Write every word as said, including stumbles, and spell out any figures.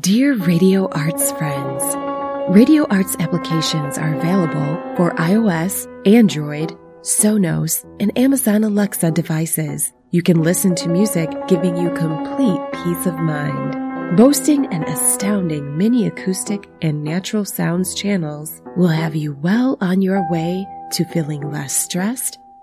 Dear Radio Arts friends, Radio Arts applications are available for iOS, Android, Sonos, and Amazon Alexa devices. You can listen to music giving you complete peace of mind. Boasting an astounding mini acoustic and natural sounds channels will have you well on your way to feeling less stressed